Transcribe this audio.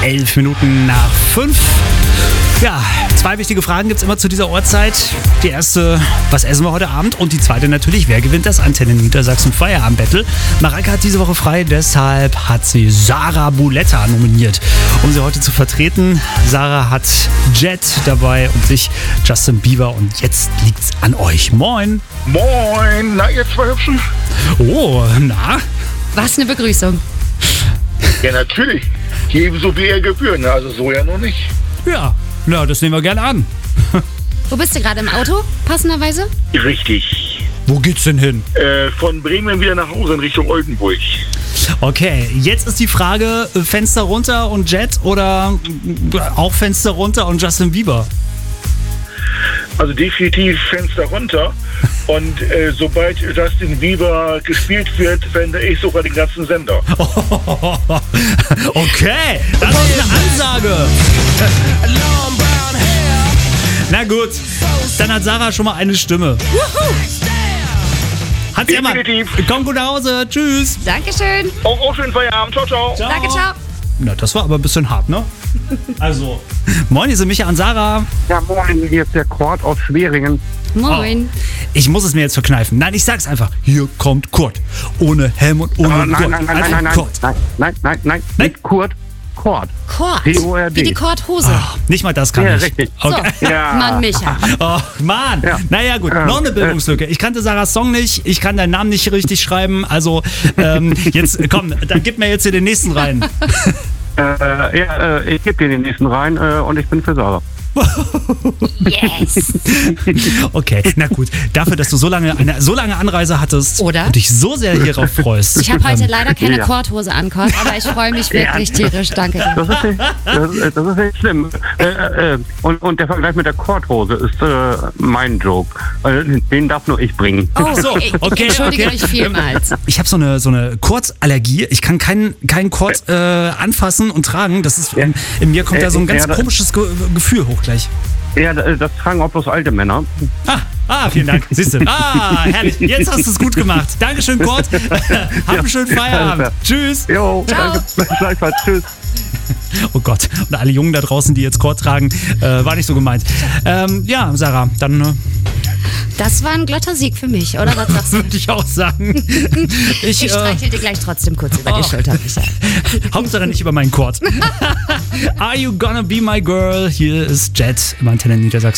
11 Minuten nach 5. Ja, 2 wichtige Fragen gibt es immer zu dieser Uhrzeit. Die erste, was essen wir heute Abend? Und die zweite natürlich, wer gewinnt das Antenne Niedersachsen Feierabend-Battle? Mareike hat diese Woche frei, deshalb hat sie Sarah Buletta nominiert, um sie heute zu vertreten. Sarah hat Jet dabei und sich Justin Bieber. Und jetzt liegt's an euch. Moin! Moin! Na, ihr zwei Hübschen? Oh, na? Was eine Begrüßung. Ja, natürlich. Ebenso wie er gebühren, also so ja noch nicht. Ja, na, das nehmen wir gerne an. Wo bist du gerade, im Auto, passenderweise? Richtig. Wo geht's denn hin? Von Bremen wieder nach Hause in Richtung Oldenburg. Okay, jetzt ist die Frage, Fenster runter und Jet oder auch Fenster runter und Justin Bieber? Also definitiv Fenster runter. Und sobald Justin Bieber gespielt wird, verändere ich sogar den ganzen Sender. Okay, das ist eine Ansage. Na gut, dann hat Sarah schon mal eine Stimme. Hat sie immer. Definitiv. Komm gut nach Hause, tschüss. Dankeschön. Auch schönen Feierabend. Ciao, ciao. Ciao. Danke, ciao. Na, das war aber ein bisschen hart, ne? Also, moin, hier sind Micha und Sarah. Ja, moin, hier ist der Kurt aus Schweringen. Moin. Ich muss es mir jetzt verkneifen. Nein, ich sag's einfach. Hier kommt Kurt. Ohne Helm und ohne Gurt. Einfach Kurt. Nein, nicht Kurt, Kord. Kord. K-O-R-D. Wie die Kordhose. Ach, nicht mal das kann Ja, ich. richtig. Okay. So, Ja. Mann, Micha. Oh, Mann. Ja. Naja, gut. Noch eine Bildungslücke. Ich kannte Sarahs Song nicht. Ich kann deinen Namen nicht richtig schreiben. Also, jetzt, komm, dann gib mir jetzt hier den nächsten rein. Ich gebe dir den nächsten rein und ich bin für Sarah. Yes. Okay, na gut. Dafür, dass du eine so lange Anreise hattest Oder? und dich so sehr hierauf freust. Ich habe heute leider keine Ja. Kordhose an, Kord, aber ich freue mich wirklich tierisch. Danke dir. Das ist nicht schlimm. Und der Vergleich mit der Kordhose ist mein Joke. Den darf nur ich bringen. Oh, so, ich okay, entschuldige okay. mich vielmals. Ich habe so eine Kurzallergie. Ich kann keinen Kord anfassen und tragen. Das ist in mir kommt da so ein ganz komisches Gefühl hoch gleich. Ja, das tragen auch bloß alte Männer. Vielen Dank. Siehst du. Herrlich. Jetzt hast du es gut gemacht. Dankeschön, Kurt. Hab einen schönen Feierabend. Tschüss. Jo, danke. Gleichfalls. Tschüss. Oh Gott. Und alle Jungen da draußen, die jetzt Kord tragen, war nicht so gemeint. Ja, Sarah, dann Das war ein glatter Sieg für mich, oder? Was sagst du? würde ich auch sagen. Ich streichel dir gleich trotzdem kurz über die Schulter, Micha. Hauptsache nicht über meinen Kord. Are you gonna be my girl? Hier ist Jet im Antenne Niedersachsen.